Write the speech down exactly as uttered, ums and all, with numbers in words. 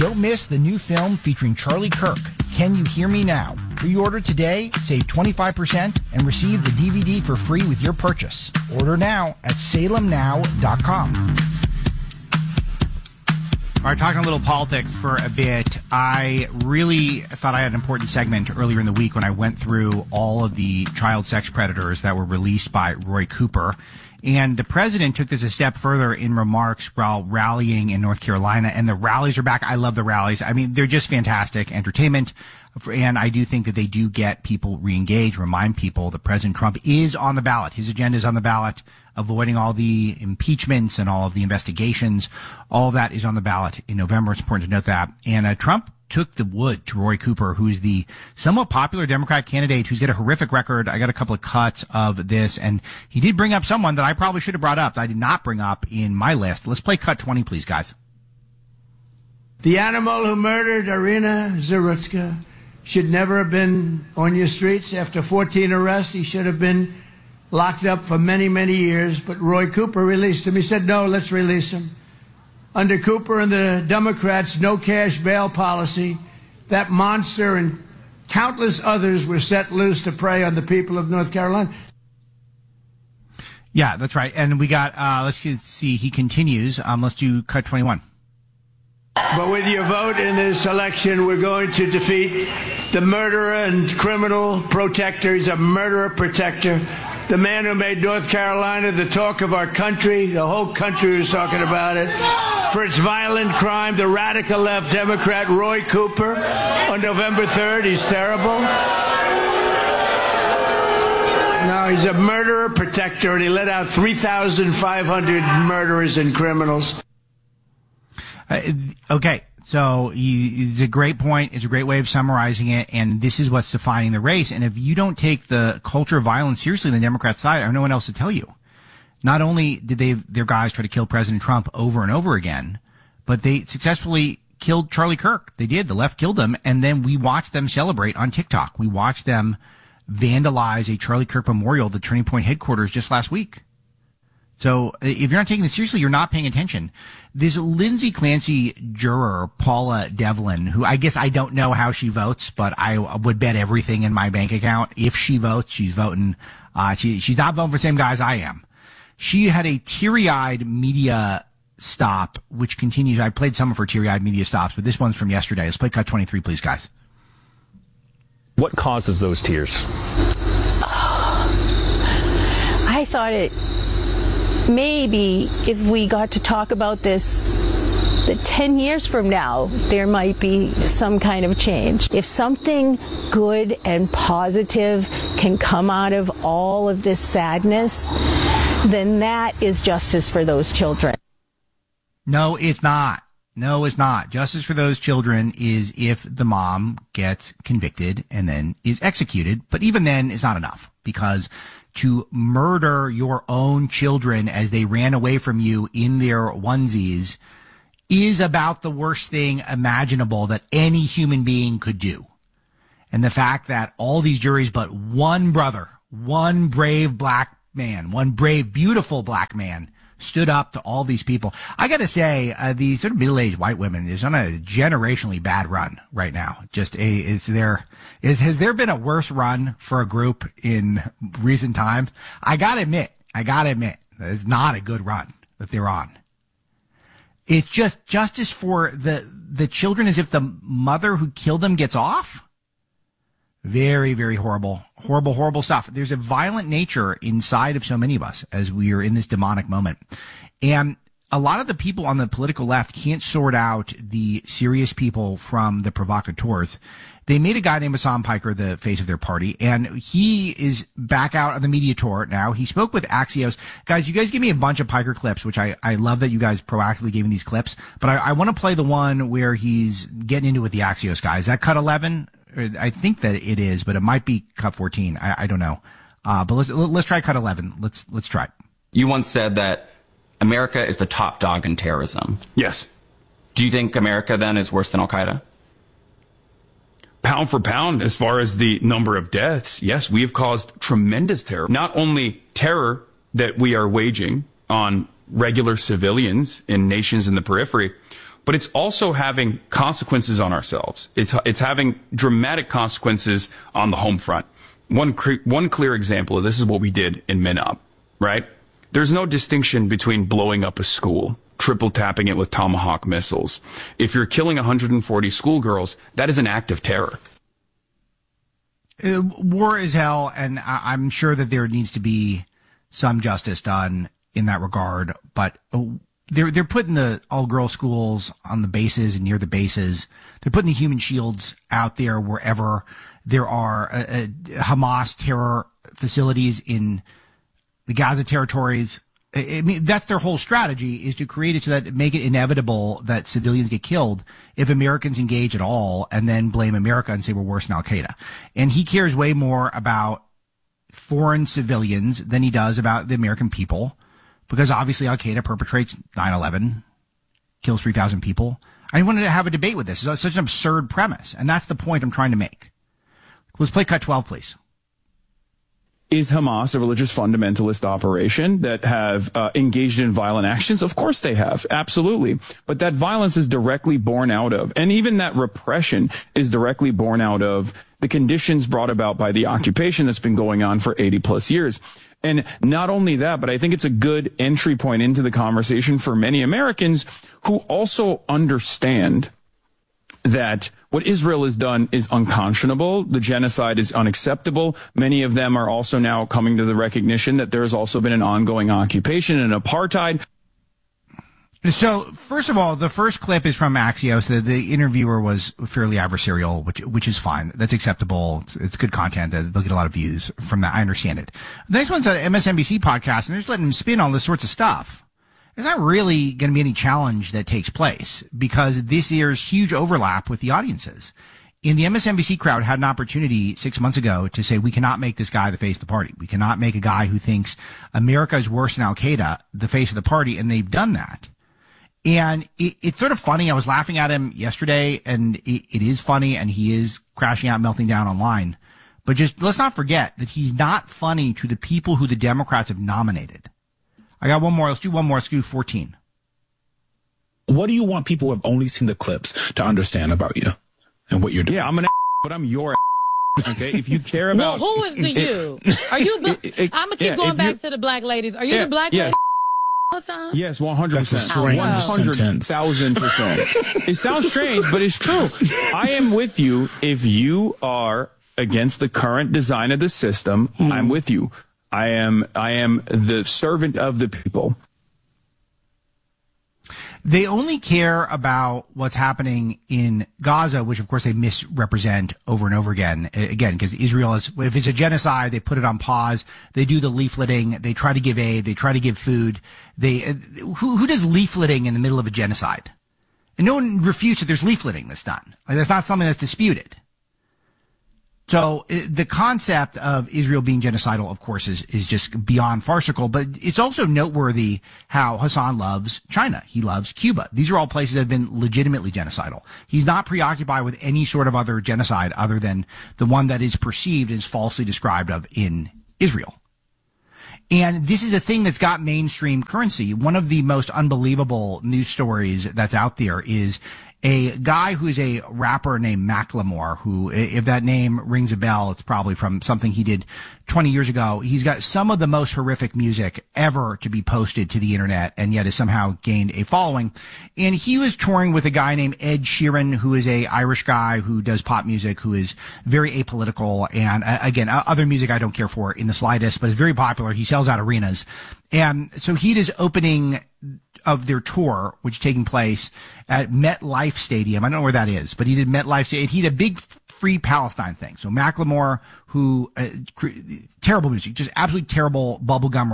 Don't miss the new film featuring Charlie Kirk, Can You Hear Me Now? Pre-order today, save twenty-five percent, and receive the D V D for free with your purchase. Order now at salem now dot com. All right, talking a little politics for a bit. I really thought I had an important segment earlier in the week when I went through all of the child sex predators that were released by Roy Cooper. And the president took this a step further in remarks while rallying in North Carolina. And the rallies are back. I love the rallies. I mean, they're just fantastic entertainment. And I do think that they do get people re-engaged, remind people that President Trump is on the ballot. His agenda is on the ballot, avoiding all the impeachments and all of the investigations. All of that is on the ballot in November. It's important to note that. And uh, Trump took the wood to Roy Cooper, who's the somewhat popular Democrat candidate who's got a horrific record. I got a couple of cuts of this, and he did bring up someone that I probably should have brought up that I did not bring up in my list. Let's play cut twenty, please, guys. The animal who murdered Irina Zarutska should never have been on your streets. After fourteen arrests, he should have been locked up for many, many years. But Roy Cooper released him. He said, no, let's release him. Under Cooper and the Democrats' no cash bail policy, that monster and countless others were set loose to prey on the people of North Carolina. Yeah, that's right. And we got, uh, let's see, he continues. Um, let's do cut twenty-one. But with your vote in this election, we're going to defeat the murderer and criminal protector. He's a murderer protector. The man who made North Carolina the talk of our country. The whole country was talking about it. For its violent crime, the radical left Democrat Roy Cooper on November third. He's terrible. No, he's a murderer protector, and he let out three thousand five hundred murderers and criminals. Uh, okay, so he, it's a great point. It's a great way of summarizing it, and this is what's defining the race. And if you don't take the culture of violence seriously on the Democrat side, I have no one else to tell you. Not only did they their guys try to kill President Trump over and over again, but they successfully killed Charlie Kirk. They did. The left killed him, and then we watched them celebrate on TikTok. We watched them vandalize a Charlie Kirk memorial at the Turning Point headquarters just last week. So if you're not taking this seriously, you're not paying attention. This Lindsay Clancy juror, Paula Devlin, who I guess I don't know how she votes, but I would bet everything in my bank account. If she votes, she's voting, uh, she, she's not voting for the same guy as I am. She had a teary-eyed media stop, which continues. I played some of her teary-eyed media stops, but this one's from yesterday. Let's play cut twenty-three, please, guys. What causes those tears? I thought it, maybe if we got to talk about this, that ten years from now, there might be some kind of change. If something good and positive can come out of all of this sadness, then that is justice for those children. No, it's not. No, it's not. Justice for those children is if the mom gets convicted and then is executed. But even then, it's not enough, because to murder your own children as they ran away from you in their onesies is about the worst thing imaginable that any human being could do. And the fact that all these juries but one brother, one brave black man, one brave, beautiful black man stood up to all these people. I got to say, uh, the sort of middle-aged white women is on a generationally bad run right now. Just a, is there, is, has there been a worse run for a group in recent times? I got to admit, I got to admit, it's not a good run that they're on. It's just justice for the, the children as if the mother who killed them gets off. Very, very horrible, horrible, horrible stuff. There's a violent nature inside of so many of us as we are in this demonic moment. And a lot of the people on the political left can't sort out the serious people from the provocateurs. They made a guy named Hassan Piker the face of their party, and he is back out on the media tour now. He spoke with Axios. Guys, you guys give me a bunch of Piker clips, which I, I love that you guys proactively gave me these clips, but I, I want to play the one where he's getting into it with the Axios guy. Is that cut eleven? I think that it is, but it might be cut fourteen. I, I don't know. Uh, but let's, let's try cut eleven. Let's, let's try it. You once said that America is the top dog in terrorism. Yes. Do you think America then is worse than Al-Qaeda? Pound for pound, as far as the number of deaths, yes, we have caused tremendous terror. Not only terror that we are waging on regular civilians in nations in the periphery, but it's also having consequences on ourselves. It's it's having dramatic consequences on the home front. One cre- one clear example of this is what we did in Minop, right? There's no distinction between blowing up a school, triple tapping it with Tomahawk missiles. If you're killing one hundred forty schoolgirls, that is an act of terror. Uh, war is hell, and I- I'm sure that there needs to be some justice done in that regard. But uh, they're they're putting the all-girl schools on the bases and near the bases. They're putting the human shields out there wherever there are uh, uh, Hamas terror facilities in the Gaza territories. I mean, that's their whole strategy, is to create it so that make it inevitable that civilians get killed if Americans engage at all, and then blame America and say we're worse than Al-Qaeda. And he cares way more about foreign civilians than he does about the American people, because obviously Al-Qaeda perpetrates nine eleven, kills three thousand people. I wanted to have a debate with this. It's such an absurd premise, and that's the point I'm trying to make. Let's play cut twelve, please. Is Hamas a religious fundamentalist operation that have uh, engaged in violent actions? Of course they have. Absolutely. But that violence is directly born out of, and even that repression is directly born out of the conditions brought about by the occupation that's been going on for eighty plus years. And not only that, but I think it's a good entry point into the conversation for many Americans who also understand that what Israel has done is unconscionable. The genocide is unacceptable. Many of them are also now coming to the recognition that there has also been an ongoing occupation and apartheid. So, first of all, the first clip is from Axios. The, the interviewer was fairly adversarial, which which is fine. That's acceptable. It's, it's good content. They'll get a lot of views from that. I understand it. The next one's an M S N B C podcast, and they're just letting him spin all this sorts of stuff. There's not really going to be any challenge that takes place, because this year's huge overlap with the audiences. In the M S N B C crowd had an opportunity six months ago to say, we cannot make this guy the face of the party. We cannot make a guy who thinks America is worse than Al-Qaeda the face of the party, and they've done that. And it, it's sort of funny. I was laughing at him yesterday, and it, it is funny, and he is crashing out, melting down online. But just let's not forget that he's not funny to the people who the Democrats have nominated. I got one more. Let's do one more. Let's do fourteen. What do you want people who have only seen the clips to understand about you and what you're doing? Yeah, I'm an but I'm your okay? If you care about... Well, who is the you? Are you... I'm going to keep yeah, going back you, to the black ladies. Are you yeah, the black yeah. lady? Hassan? Yes, one hundred percent. That's a one hundred thousand percent. It sounds strange, but it's true. I am with you. If you are against the current design of the system, hmm. I'm with you. I am I am the servant of the people. They only care about what's happening in Gaza, which of course they misrepresent over and over again. Again, because Israel is, if it's a genocide, they put it on pause. They do the leafleting. They try to give aid. They try to give food. They, who, who does leafleting in the middle of a genocide? And no one refutes that there's leafleting that's done. Like, that's not something that's disputed. So the concept of Israel being genocidal, of course, is, is just beyond farcical, but it's also noteworthy how Hassan loves China. He loves Cuba. These are all places that have been legitimately genocidal. He's not preoccupied with any sort of other genocide other than the one that is perceived as falsely described of in Israel. And this is a thing that's got mainstream currency. One of the most unbelievable news stories that's out there is a guy who's a rapper named Macklemore, who, if that name rings a bell, it's probably from something he did twenty years ago. He's got some of the most horrific music ever to be posted to the internet, and yet has somehow gained a following. And he was touring with a guy named Ed Sheeran, who is a Irish guy who does pop music, who is very apolitical, and uh, again, uh, other music I don't care for in the slightest, but is very popular. He sells out arenas. And so he is opening of their tour, which is taking place at MetLife Stadium. I don't know where that is, but he did MetLife Stadium. He did a big Free Palestine thing. So Macklemore, who, uh, terrible music, just absolutely terrible bubblegum